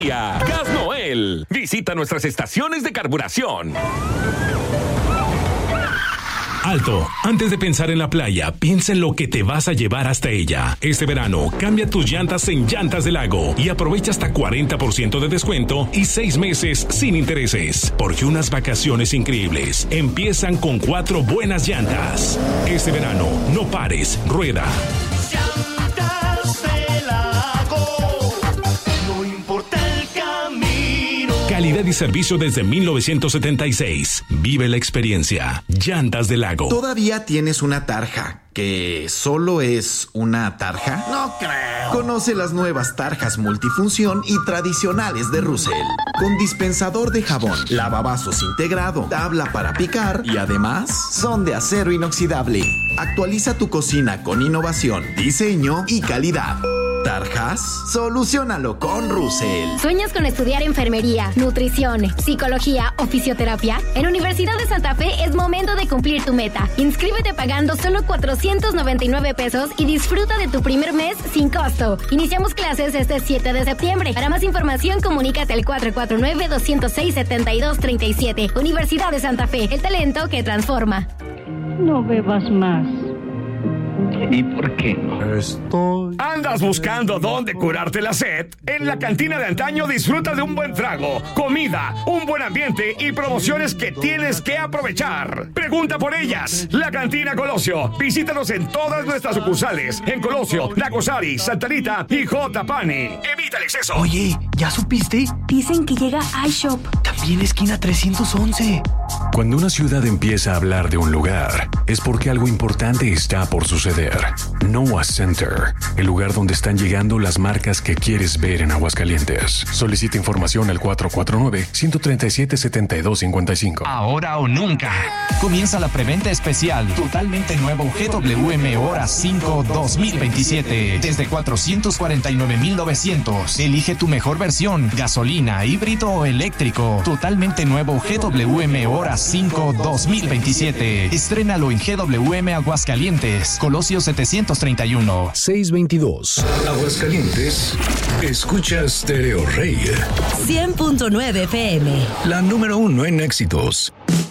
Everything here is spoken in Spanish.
Gas Noel. Visita nuestras estaciones de carburación. Alto, antes de pensar en la playa, piensa en lo que te vas a llevar hasta ella. Este verano, cambia tus llantas en Llantas del Lago y aprovecha hasta 40% de descuento y 6 meses sin intereses. Porque unas vacaciones increíbles empiezan con 4 buenas llantas. Este verano, no pares, rueda. Llantas del Lago, no importa el camino. Calidad y servicio desde 1976. Vive la experiencia. Llantas del Lago. ¿Todavía tienes una tarja que solo es una tarja? No creo. Conoce las nuevas tarjas multifunción y tradicionales de Russell. Con dispensador de jabón, lavavasos integrado, tabla para picar y además son de acero inoxidable. Actualiza tu cocina con innovación, diseño y calidad. ¿Tarjas? Soluciónalo con Russell. ¿Sueñas con estudiar enfermería, nutrición, psicología o fisioterapia? En Universidad de Santa Fe es momento de cumplir tu meta. Inscríbete pagando solo 499 pesos y disfruta de tu primer mes sin costo. Iniciamos clases este 7 de septiembre. Para más información, comunícate al 449-206-7237. Universidad de Santa Fe, el talento que transforma. No bebas más. ¿Y por qué no? ¿Andas buscando dónde curarte la sed? En la cantina de antaño disfruta de un buen trago, comida, un buen ambiente y promociones que tienes que aprovechar. Pregunta por ellas. La Cantina Colosio. Visítanos en todas nuestras sucursales. En Colosio, Nacosari, Santa Rita y J. Pani. Evita el exceso. Oye, ¿ya supiste? Dicen que llega iShop. También esquina 311. Cuando una ciudad empieza a hablar de un lugar, es porque algo importante está por suceder. Noah Center, el lugar donde están llegando las marcas que quieres ver en Aguascalientes. Solicita información al 449-137-7255. Ahora o nunca. Comienza la preventa especial. Totalmente nuevo GWM Hora 5 2027. Desde 449,900. Elige tu mejor versión. Gasolina, híbrido o eléctrico. Totalmente nuevo GWM Hora 5 2027. Estrénalo en GWM Aguascalientes. Colosio 731. 622. Aguascalientes. Escucha Stereo Rey. 100.9 FM. La número 1 en éxitos.